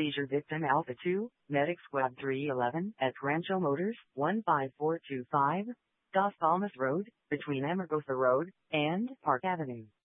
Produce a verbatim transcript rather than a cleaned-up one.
Seizure victim Alpha two, Medic Squad three eleven at Rancho Motors, one five four two five, Dos Palmas Road, between Amargosa Road and Park Avenue.